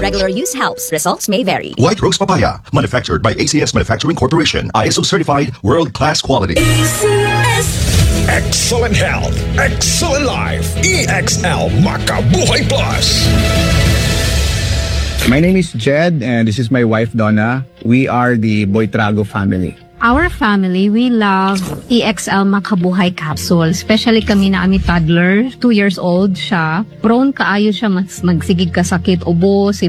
regular use helps. Results may vary. White Rose Papaya, manufactured by ACS Manufacturing Corporation. ISO certified, world-class quality. Excellent health, excellent life. EXL Makabuhay Plus. My name is Jed and this is my wife Donna. We are the Boitrago family. Our family, we love EXL Makabuhay Capsule. Especially kami na ami toddler, 2 years old siya. Prone kaayo siya magsigig kasakit, ubo,